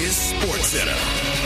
is SportsCenter.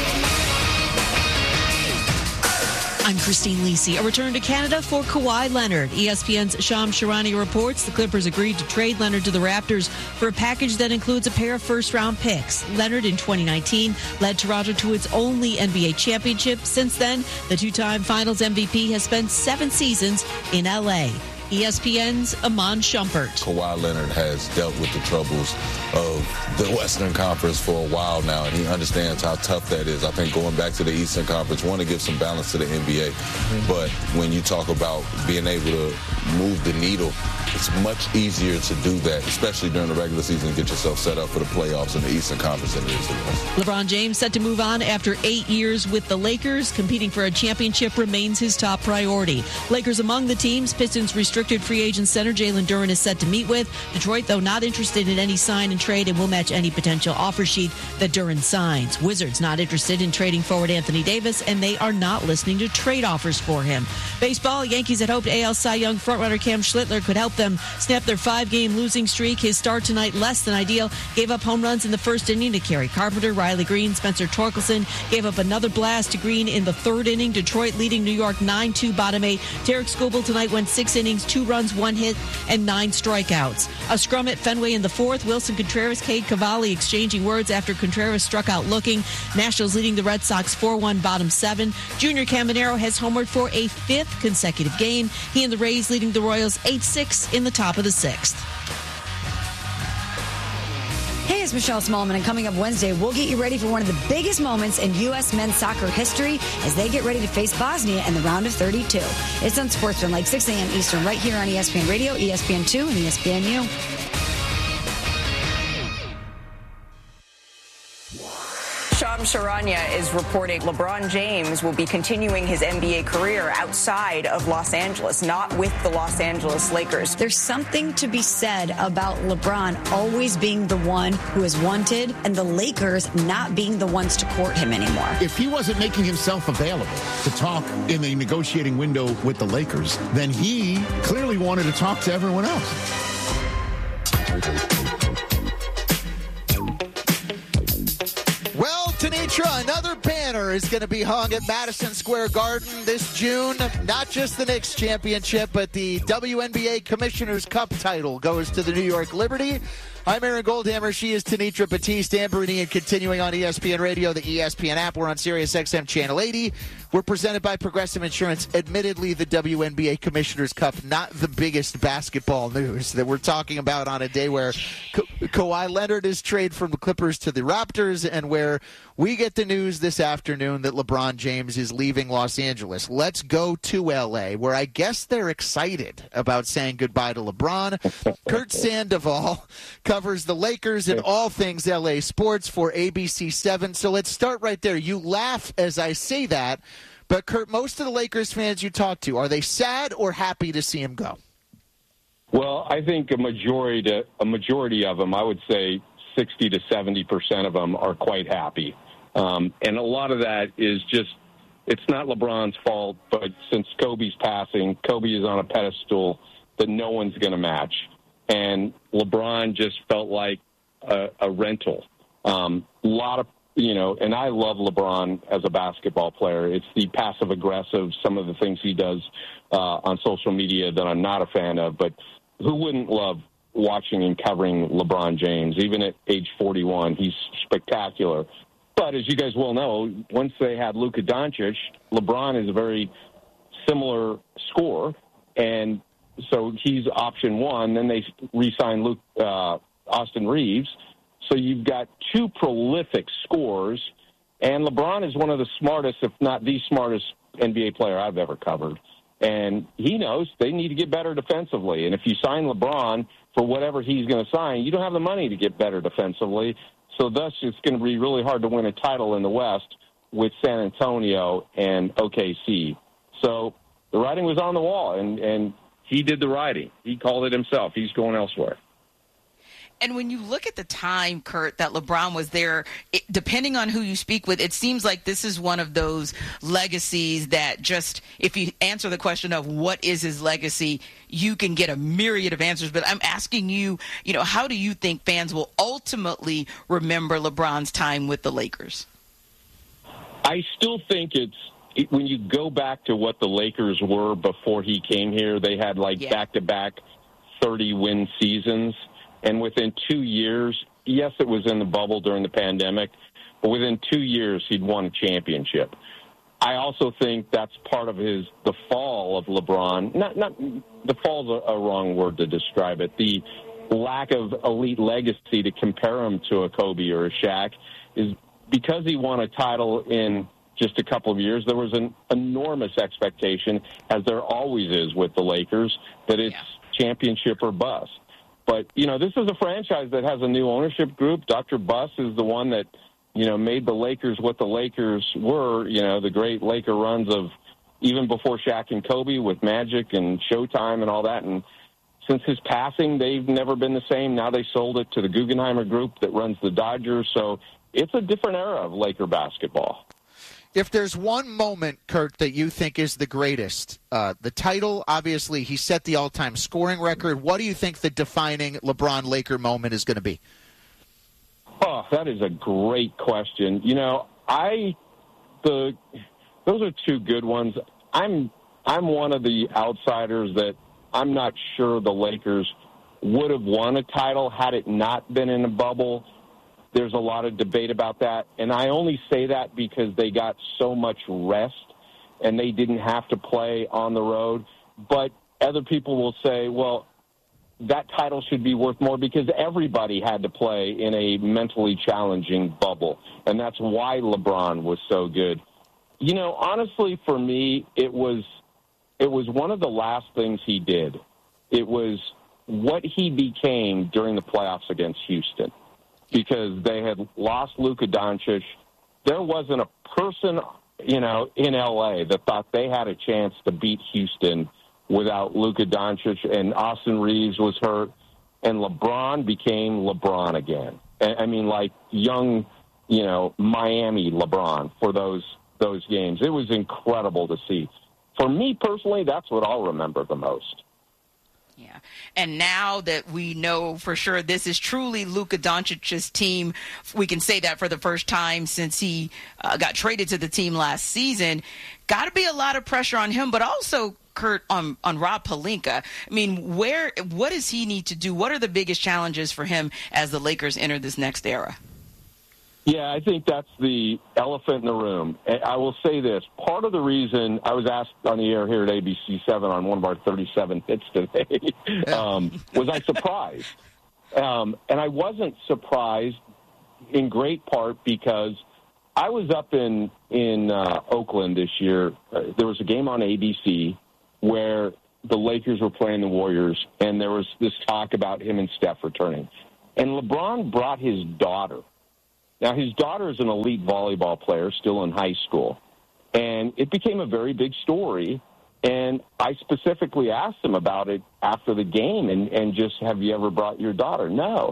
I'm Christine Lisi. A return to Canada for Kawhi Leonard. ESPN's Shams Charania reports the Clippers agreed to trade Leonard to the Raptors for a package that includes a pair of first-round picks. Leonard in 2019 led Toronto to its only NBA championship. Since then, the two-time Finals MVP has spent 7 seasons in L.A. ESPN's Iman Shumpert. Kawhi Leonard has dealt with the troubles of the Western Conference for a while now, and he understands how tough that is. I think going back to the Eastern Conference, want to give some balance to the NBA, but when you talk about being able to move the needle, it's much easier to do that, especially during the regular season, get yourself set up for the playoffs in the Eastern Conference than it is the West. LeBron James set to move on after 8 years with the Lakers. Competing for a championship remains his top priority. Lakers among the teams. Pistons restricted free agent center Jalen Duren is set to meet with. Detroit, though, not interested in any sign and trade and will match any potential offer sheet that Duren signs. Wizards not interested in trading forward Anthony Davis, and they are not listening to trade offers for him. Baseball, Yankees had hoped AL Cy Young frontrunner Cam Schlittler could help them snap their 5-game losing streak. His start tonight less than ideal. Gave up home runs in the first inning to Kerry Carpenter, Riley Green, Spencer Torkelson. Gave up another blast to Green in the third inning. Detroit leading New York 9-2 bottom 8. Tarek Skubal tonight went 6 innings, 2 runs, 1 hit, and 9 strikeouts. A scrum at Fenway in the fourth. Wilson Contreras, Cade Cavalli exchanging words after Contreras struck out looking. Nationals leading the Red Sox 4-1 bottom 7. Junior Caminero has homered for a 5th consecutive game. He and the Rays leading the Royals 8-6 in the top of the 6th. Hey, it's Michelle Smallman, and coming up Wednesday, we'll get you ready for one of the biggest moments in U.S. men's soccer history as they get ready to face Bosnia in the round of 32. It's on Sportsman, like 6 a.m. Eastern, right here on ESPN Radio, ESPN2, and ESPNU. Shams Charania is reporting LeBron James will be continuing his NBA career outside of Los Angeles, not with the Los Angeles Lakers. There's something to be said about LeBron always being the one who is wanted and the Lakers not being the ones to court him anymore. If he wasn't making himself available to talk in the negotiating window with the Lakers, then he clearly wanted to talk to everyone else. Tenitra, another banner is going to be hung at Madison Square Garden this June. Not just the Knicks championship, but the WNBA Commissioner's Cup title goes to the New York Liberty. I'm Aaron Goldhammer. She is Tenitra Batiste. Amberini, and continuing on ESPN Radio, the ESPN app. We're on Sirius XM Channel 80. We're presented by Progressive Insurance. Admittedly, the WNBA Commissioner's Cup, not the biggest basketball news that we're talking about on a day where Kawhi Leonard is traded from the Clippers to the Raptors, and where we get the news this afternoon that LeBron James is leaving Los Angeles. Let's go to L.A., where I guess they're excited about saying goodbye to LeBron. Kurt Sandoval covers the Lakers and all things L.A. sports for ABC7. So let's start right there. You laugh as I say that, but Kurt, most of the Lakers fans you talk to, are they sad or happy to see him go? Well, I think a majority of them, I would say 60 to 70% of them, are quite happy. And a lot of that is just, it's not LeBron's fault, but since Kobe's passing, Kobe is on a pedestal that no one's going to match. And LeBron just felt like a rental. Lot of, and I love LeBron as a basketball player. It's the passive-aggressive, some of the things he does on social media that I'm not a fan of. But who wouldn't love watching and covering LeBron James? Even at age 41, he's spectacular. But as you guys well know, once they had Luka Doncic, LeBron is a very similar scorer, and so he's option one. Then they re-signed Austin Reeves. So you've got 2 prolific scorers, and LeBron is one of the smartest, if not the smartest, NBA player I've ever covered. And he knows they need to get better defensively. And if you sign LeBron for whatever he's going to sign, you don't have the money to get better defensively. So thus it's going to be really hard to win a title in the West with San Antonio and OKC. So the writing was on the wall, and he did the writing. He called it himself. He's going elsewhere. And when you look at the time, Kurt, that LeBron was there, depending on who you speak with, it seems like this is one of those legacies that just, if you answer the question of what is his legacy, you can get a myriad of answers. But I'm asking you, how do you think fans will ultimately remember LeBron's time with the Lakers? I still think when you go back to what the Lakers were before he came here, they had back-to-back 30-win seasons. And within 2 years, yes, it was in the bubble during the pandemic, but within 2 years, he'd won a championship. I also think that's part of the fall of LeBron. Not the fall's a wrong word to describe it. The lack of elite legacy to compare him to a Kobe or a Shaq is because he won a title in just a couple of years. There was an enormous expectation, as there always is with the Lakers, that it's championship or bust. But, this is a franchise that has a new ownership group. Dr. Buss is the one that, made the Lakers what the Lakers were, the great Laker runs of even before Shaq and Kobe with Magic and Showtime and all that. And since his passing, they've never been the same. Now they sold it to the Guggenheimer Group that runs the Dodgers. So it's a different era of Laker basketball. If there's one moment, Kurt, that you think is the greatest, the title, obviously, he set the all-time scoring record. What do you think the defining LeBron-Laker moment is going to be? Oh, that is a great question. Those are two good ones. I'm one of the outsiders that I'm not sure the Lakers would have won a title had it not been in a bubble. There's a lot of debate about that, and I only say that because they got so much rest and they didn't have to play on the road. But other people will say, well, that title should be worth more because everybody had to play in a mentally challenging bubble, and that's why LeBron was so good. Honestly, for me, it was one of the last things he did. It was what he became during the playoffs against Houston. Because they had lost Luka Doncic. There wasn't a person, in L.A. that thought they had a chance to beat Houston without Luka Doncic, and Austin Reeves was hurt, and LeBron became LeBron again. I mean, like young, Miami LeBron for those games. It was incredible to see. For me personally, that's what I'll remember the most. Yeah. And now that we know for sure this is truly Luka Doncic's team, we can say that for the first time since he got traded to the team last season. Got to be a lot of pressure on him, but also, Kurt, on Rob Pelinka. I mean, what does he need to do? What are the biggest challenges for him as the Lakers enter this next era? Yeah, I think that's the elephant in the room. I will say this. Part of the reason I was asked on the air here at ABC7 on one of our 37 hits today was I surprised. And I wasn't surprised in great part because I was up in Oakland this year. There was a game on ABC where the Lakers were playing the Warriors, and there was this talk about him and Steph returning. And LeBron brought his daughter. Now, his daughter is an elite volleyball player, still in high school, and it became a very big story, and I specifically asked him about it after the game, and just, have you ever brought your daughter? No.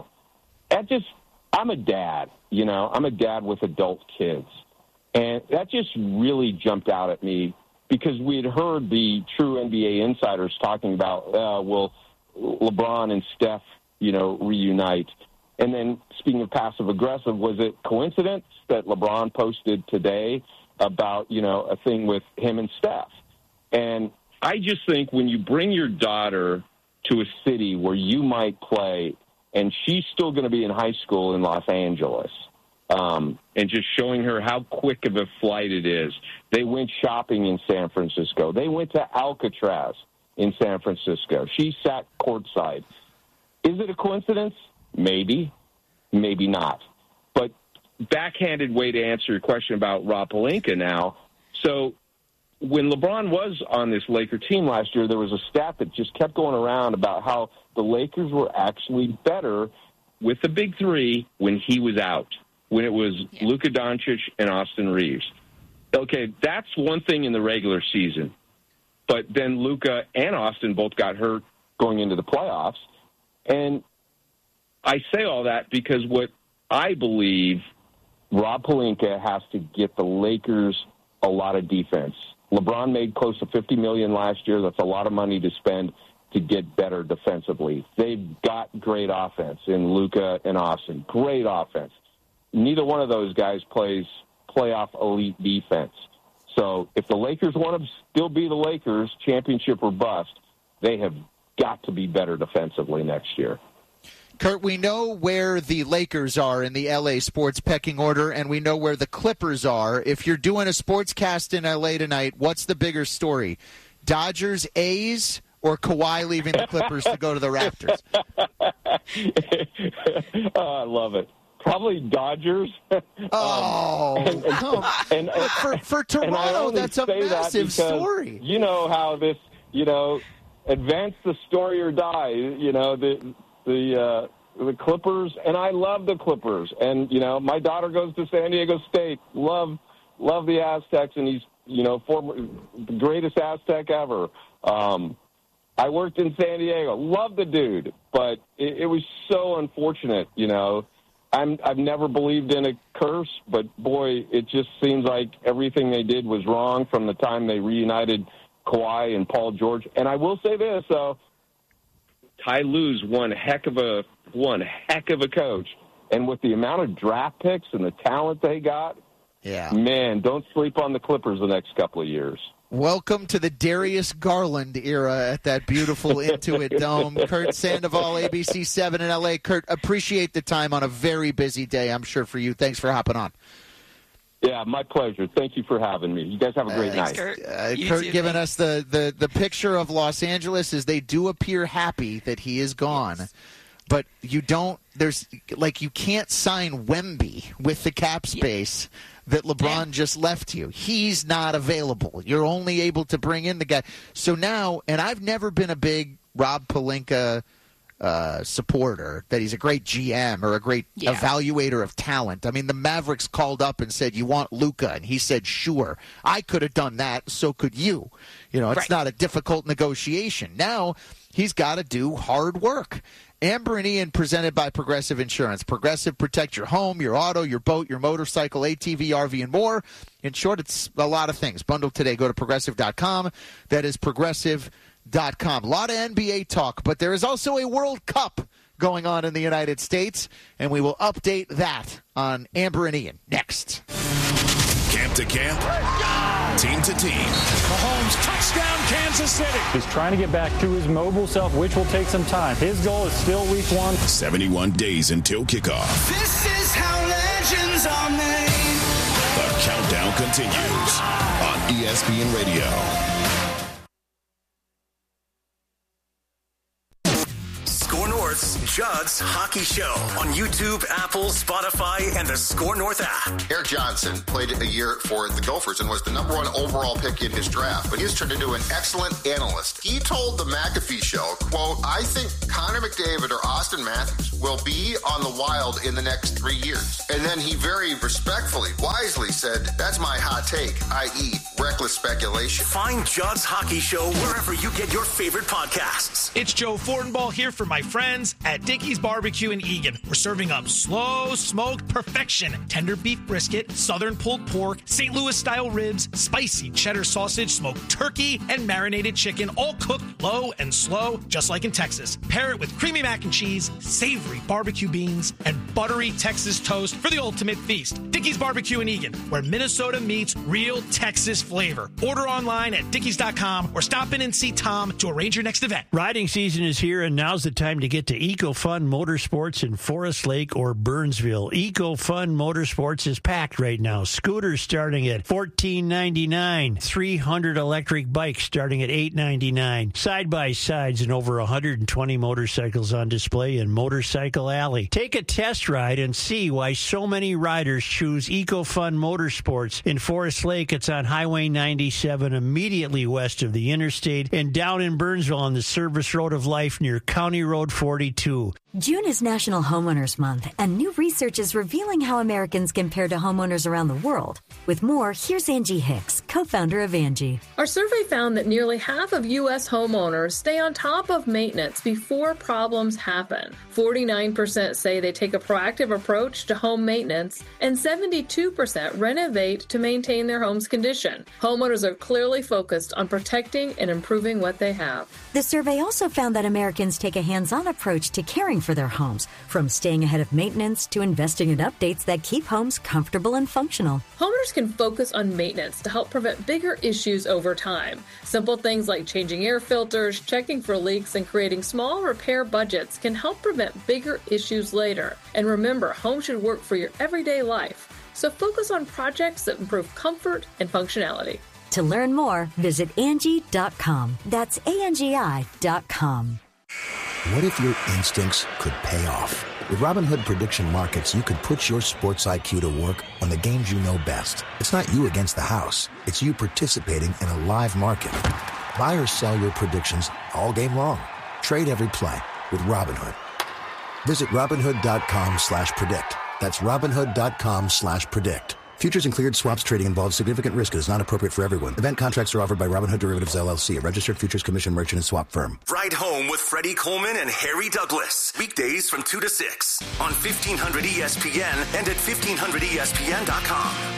I'm a dad, I'm a dad with adult kids, and that just really jumped out at me because we had heard the true NBA insiders talking about, will LeBron and Steph, reunite. And then, speaking of passive-aggressive, was it coincidence that LeBron posted today about, a thing with him and Steph? And I just think when you bring your daughter to a city where you might play, and she's still going to be in high school in Los Angeles, and just showing her how quick of a flight it is. They went shopping in San Francisco. They went to Alcatraz in San Francisco. She sat courtside. Is it a coincidence? Maybe, maybe not. But backhanded way to answer your question about Rob Pelinka now. So when LeBron was on this Laker team last year, there was a stat that just kept going around about how the Lakers were actually better with the big three when he was out, when it was Luka Doncic and Austin Reeves. Okay, that's one thing in the regular season. But then Luka and Austin both got hurt going into the playoffs. And I say all that because what I believe Rob Pelinka has to get the Lakers a lot of defense. LeBron made close to $50 million last year. That's a lot of money to spend to get better defensively. They've got great offense in Luka and Austin. Great offense. Neither one of those guys plays playoff elite defense. So if the Lakers want to still be the Lakers, championship or bust, they have got to be better defensively next year. Kurt, we know where the Lakers are in the L.A. sports pecking order, and we know where the Clippers are. If you're doing a sportscast in L.A. tonight, what's the bigger story? Dodgers, A's, or Kawhi leaving the Clippers to go to the Raptors? I love it. Probably Dodgers. For Toronto, that's a massive story. You know how this, advance the story or die. The Clippers, and I love the Clippers. And, my daughter goes to San Diego State. Love the Aztecs, and he's, the greatest Aztec ever. I worked in San Diego. Love the dude, but it was so unfortunate, I've never believed in a curse, but, boy, it just seems like everything they did was wrong from the time they reunited Kawhi and Paul George. And I will say this, though. Ty Lue's one heck of a coach. And with the amount of draft picks and the talent they got, man, don't sleep on the Clippers the next couple of years. Welcome to the Darius Garland era at that beautiful Intuit Dome. Kurt Sandoval, ABC 7 in L.A. Kurt, appreciate the time on a very busy day, I'm sure, for you. Thanks for hopping on. Yeah, my pleasure. Thank you for having me. You guys have a great night. Kurt, Kurt giving us the picture of Los Angeles as they do appear happy that he is gone. Yes. But you can't sign Wemby with the cap space that LeBron just left you. He's not available. You're only able to bring in the guy. So now, and I've never been a big Rob Pelinka supporter, that he's a great GM or a great evaluator of talent. I mean, the Mavericks called up and said, "You want Luka?" And he said, "Sure." I could have done that. So could you. It's not a difficult negotiation. Now he's got to do hard work. Amber and Ian, presented by Progressive Insurance. Progressive, protect your home, your auto, your boat, your motorcycle, ATV, RV, and more. In short, it's a lot of things. Bundle today. Go to Progressive.com. That is Progressive.com. A lot of NBA talk, but there is also a World Cup going on in the United States, and we will update that on Amber and Ian next. Camp to camp, team to team. Mahomes, touchdown, Kansas City. He's trying to get back to his mobile self, which will take some time. His goal is still week 1. 71 days until kickoff. This is how legends are made. The countdown continues on ESPN Radio. Score North's Judd's Hockey Show on YouTube, Apple, Spotify, and the Score North app. Eric Johnson played a year for the Gophers and was the number 1 overall pick in his draft, but he's turned into an excellent analyst. He told the McAfee Show, quote, "I think Connor McDavid or Austin Matthews will be on the Wild in the next 3 years." And then he very respectfully, wisely said, "That's my hot take," i.e. reckless speculation. Find Judd's Hockey Show wherever you get your favorite podcasts. It's Joe Fortenbaugh here for my friends at Dickey's Barbecue in Eagan. We're serving up slow smoked perfection, tender beef brisket, southern pulled pork, St. Louis style ribs, spicy cheddar sausage, smoked turkey, and marinated chicken, all cooked low and slow, just like in Texas. Pair it with creamy mac and cheese, savory barbecue beans, and buttery Texas toast for the ultimate feast. Dickey's Barbecue in Eagan, where Minnesota meets real Texas flavor. Order online at dickeys.com or stop in and see Tom to arrange your next event. Riding season is here, and now's the time to get to EcoFun Motorsports in Forest Lake or Burnsville. EcoFun Motorsports is packed right now. Scooters starting at $14.99. 300 electric bikes starting at $8.99. Side-by-sides and over 120 motorcycles on display in Motorcycle Alley. Take a test ride and see why so many riders choose EcoFun Motorsports. In Forest Lake, it's on Highway 97, immediately west of the interstate, and down in Burnsville on the Service Road of Life near County Road 42. June is National Homeowners Month, and new research is revealing how Americans compare to homeowners around the world. With more, here's Angie Hicks, co-founder of Angie. Our survey found that nearly half of U.S. homeowners stay on top of maintenance before problems happen. 49% say they take a proactive approach to home maintenance, and 72% renovate to maintain their home's condition. Homeowners are clearly focused on protecting and improving what they have. The survey also found that Americans take a hands-on approach to caring for their homes, from staying ahead of maintenance to investing in updates that keep homes comfortable and functional. Homeowners can focus on maintenance to help prevent bigger issues over time. Simple things like changing air filters, checking for leaks, and creating small repair budgets can help prevent bigger issues later. And remember, home should work for your everyday life. So focus on projects that improve comfort and functionality. To learn more, visit Angie.com. That's ANGI.com. What if your instincts could pay off? With Robinhood Prediction Markets, you could put your sports IQ to work on the games you know best. It's not you against the house. It's you participating in a live market. Buy or sell your predictions all game long. Trade every play with Robinhood. Visit Robinhood.com/predict. That's Robinhood.com/predict. Futures and cleared swaps trading involves significant risk and is not appropriate for everyone. Event contracts are offered by Robinhood Derivatives LLC, a registered futures commission merchant and swap firm. Ride Home with Freddie Coleman and Harry Douglas. Weekdays from 2 to 6 on 1500 ESPN and at 1500ESPN.com.